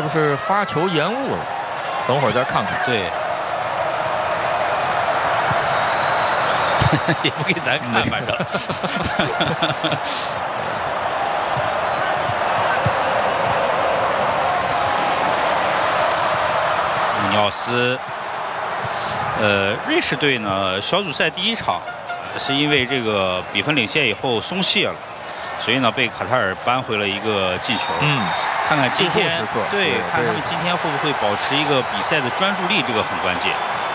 是不是发球延误了？等会儿再看看。 对，也不给咱看，反正。尼奥斯，瑞士队呢，小组赛第一场是因为这个比分领先以后松懈了，所以呢被卡塔尔扳回了一个进球。看看今天，对，看他们今天会不会保持一个比赛的专注力，这个很关键。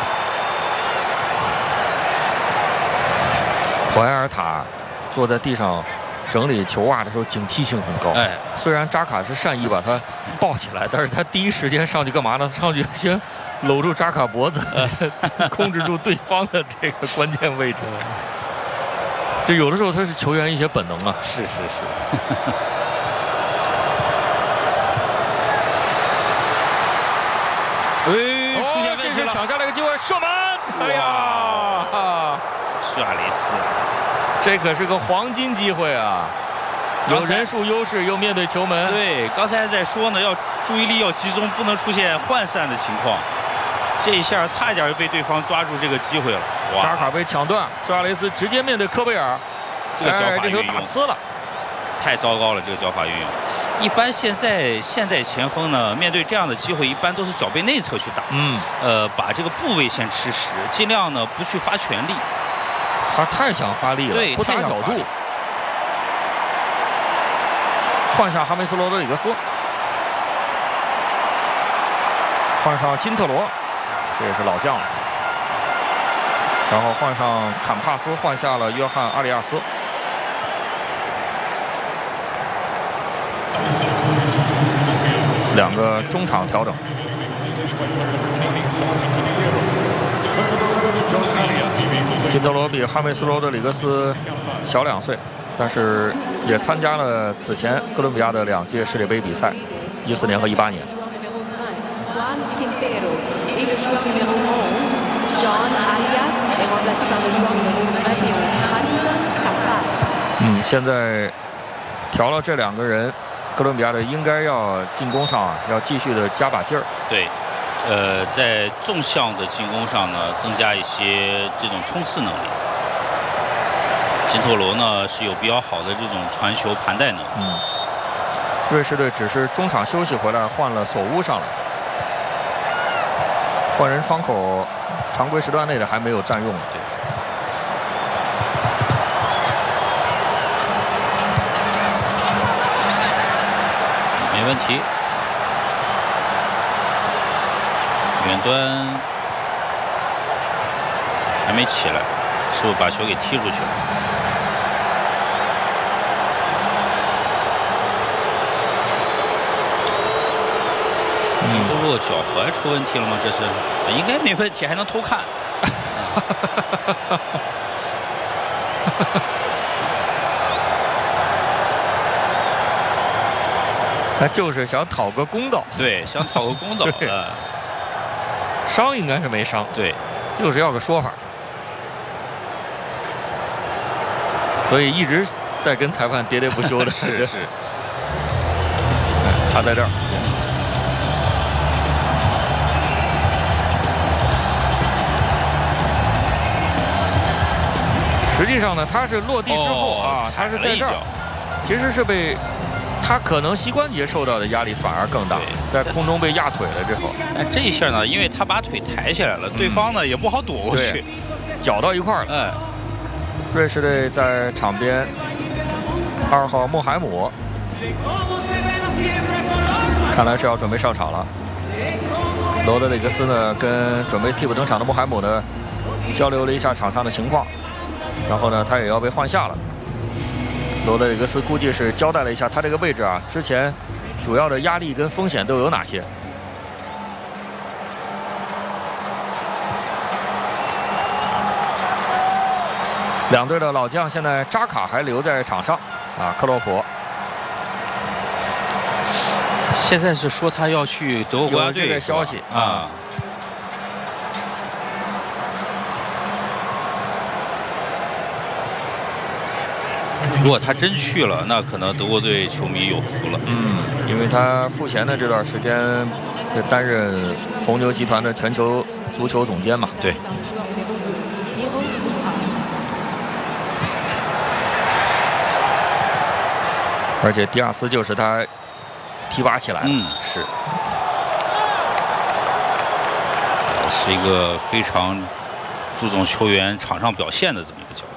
普埃尔塔坐在地上整理球袜的时候，警惕性很高。虽然扎卡是善意把他抱起来，但是他第一时间上去干嘛呢？上去先搂住扎卡脖子，控制住对方的这个关键位置。就有的时候他是球员一些本能啊。 是。 这是抢下来一个机会，射门！哎呀， 苏亚雷斯， 这可是个黄金机会啊！有人数优势，又面对球门。 对，刚才在说呢，要注意力要集中，不能出现涣散的情况。这一下差一点就被对方抓住这个机会了。 扎卡被抢断，苏亚雷斯直接面对科贝尔， 这个脚法这球打呲了， 太糟糕了，这个脚法运用。一般现在前锋呢，面对这样的机会，一般都是脚背内侧去打。把这个部位先吃实，尽量呢不去发全力。 他太想发力了， 对， 不打角度。换上哈梅斯罗德里格斯，换上金特罗，这也是老将了。然后换上坎帕斯，换下了约翰阿里亚斯。两个中场调整。金特罗比哈梅斯罗德里格斯小2岁，但是也参加了此前哥伦比亚的2届世界杯比赛，14年和18年。现在调了这2个人，哥伦比亚队应该要进攻上要继续的加把劲儿。 对。在纵向的进攻上呢，增加一些这种冲刺能力。金特罗呢是有比较好的这种传球盘带能力。 瑞士队只是中场休息回来换了索乌上来，换人窗口常规时段内的还没有占用。 对。没问题。远端还没起来，是不是把球给踢出去了？不过脚踝出问题了吗？这是应该没问题，还能偷看。 他就是想讨个公道。 对，想讨个公道。 伤应该是没伤， 对， 就是要个说法，所以一直在跟裁判喋喋不休的。 是， 他在这儿。实际上呢，他是落地之后他是在这儿，其实是被。他可能膝关节受到的压力反而更大，在空中被压腿了之后。 但这一下呢，因为他把腿抬起来了，对方呢也不好躲过去， 搅到一块了。瑞士队在场边，2号穆海姆，看来是要准备上场了。罗德里格斯呢，跟准备替补登场的穆海姆呢交流了一下场上的情况，然后呢，他也要被换下了。罗德里格斯估计是交代了一下他这个位置之前主要的压力跟风险都有哪些。2队的老将现在扎卡还留在场上克洛普。 现在是说他要去德国国家队， 有这个消息如果他真去了，那可能德国队球迷有福了。 因为他赋闲的这段时间是担任红牛集团的全球足球总监嘛。 对。 而且迪亚斯就是他提拔起来的。 是一个非常注重球员场上表现的这么一个教练。